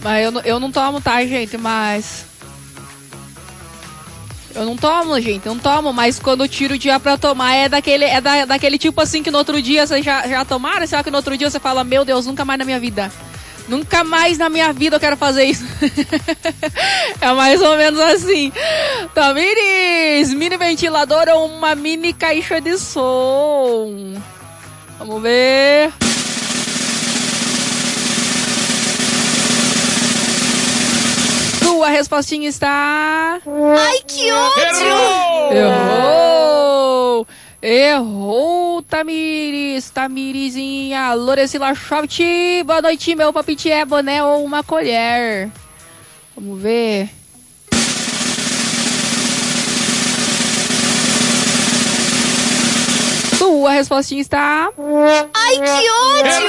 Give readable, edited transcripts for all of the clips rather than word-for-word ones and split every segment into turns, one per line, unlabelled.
Mas eu não tomo, tá, gente? Mas... Eu não tomo, gente. Eu não tomo. Mas quando eu tiro o dia pra tomar daquele tipo assim que no outro dia vocês já tomaram? Será que no outro dia você fala, meu Deus, nunca mais na minha vida. Nunca mais na minha vida eu quero fazer isso. É mais ou menos assim. Tamires, mini ventilador ou uma mini caixa de som? Vamos ver. Sua respostinha está...
Ai, que ódio!
Errou, Tamires. Tamirizinha. Lorecila Schoft. Boa noite, meu palpite é boné ou uma colher? Vamos ver. Sua respostinha está...
Ai, que ódio!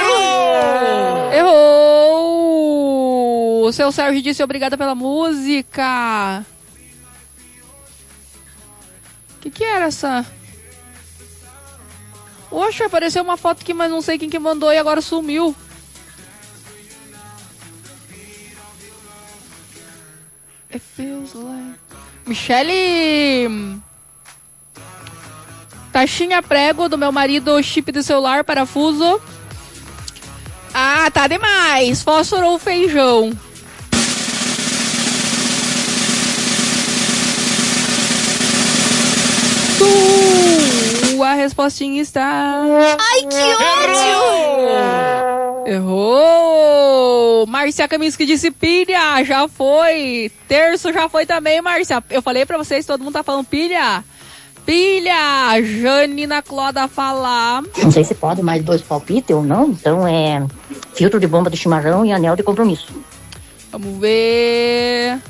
Errou! O seu Sérgio disse obrigada pela música. Que era essa? Oxe, apareceu uma foto aqui, mas não sei quem que mandou e agora sumiu. It feels like... Michele! Taxinha prego do meu marido, chip de celular, parafuso. Ah, tá demais. Fósforo ou feijão? Sua respostinha está...
Ai, que ódio!
Errou! Márcia Kaminski disse pilha, já foi. Terço já foi também, Márcia. Eu falei pra vocês, todo mundo tá falando pilha. Pilha! Janina Cloda falar.
Não sei se pode mais 2 palpites ou não, então é filtro de bomba de chimarrão e anel de compromisso.
Vamos ver...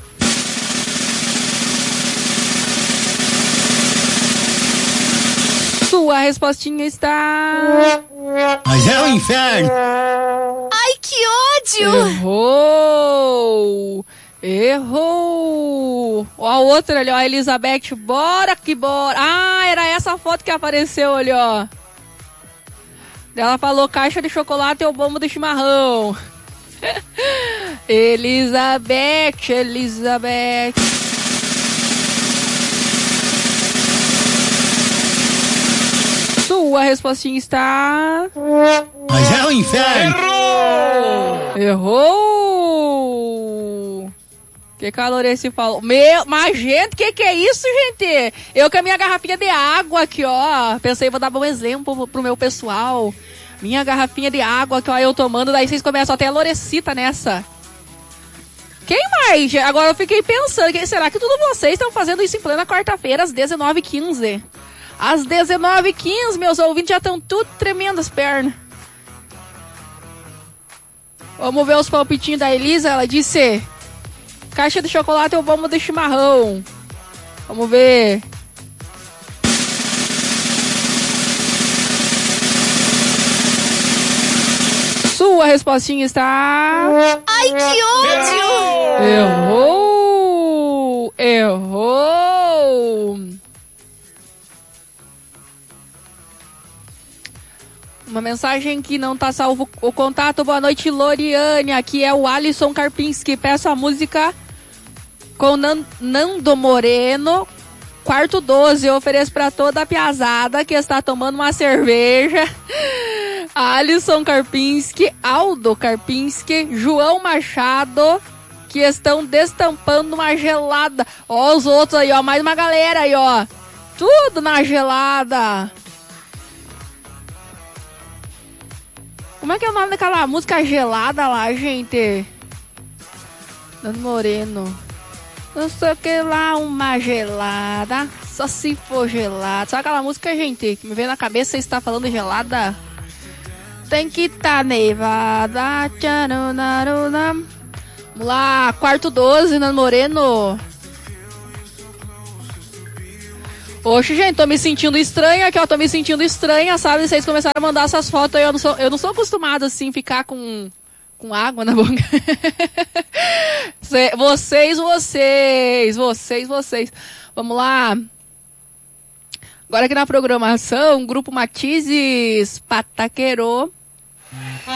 Sua respostinha está...
Mas é o inferno!
Ai, que ódio!
Errou! Ó, a outra ali, ó, a Elizabeth, bora que bora! Ah, era essa foto que apareceu ali, ó. Ela falou caixa de chocolate ou bomba de chimarrão. Elizabeth. Sua respostinha está...
Mas é o inferno!
Errou! Que calor esse falou? Mas gente, que é isso, gente? Eu com a minha garrafinha de água aqui, ó. Pensei, vou dar bom exemplo pro meu pessoal. Minha garrafinha de água aqui, ó, eu tomando. Daí vocês começam até a Lorecita nessa. Quem mais? Agora eu fiquei pensando, será que todos vocês estão fazendo isso em plena quarta-feira, às 19h15? Às 19h15, meus ouvintes já estão tudo tremendo as pernas. Vamos ver os palpitinhos da Elisa. Ela disse... Caixa de chocolate ou bomba de chimarrão? Vamos ver. Sua respostinha está...
Ai, que ódio!
Errou! Uma mensagem que não tá salvo o contato. Boa noite, Loriane. Aqui é o Alisson Karpinski. Peço a música com Nando Moreno, quarto 12. Eu ofereço para toda a piazada que está tomando uma cerveja. Alisson Karpinski, Aldo Karpinski, João Machado, que estão destampando uma gelada. Ó os outros aí, ó. Mais uma galera aí, ó. Tudo na gelada. Como é que é o nome daquela música gelada lá, gente? Nando Moreno. Não sei o que lá, uma gelada. Só se for gelada. Sabe aquela música, gente, que me veio na cabeça e está falando gelada? Tem que tá nevada. Vamos lá, quarto 12, Nando Moreno. Oxe, gente, tô me sentindo estranha aqui, ó. Tô me sentindo estranha, sabe? Vocês começaram a mandar essas fotos aí. Eu não sou acostumada, assim, ficar com água na boca. Vocês. Vamos lá. Agora aqui na programação, Grupo Matizes, Pataquerô.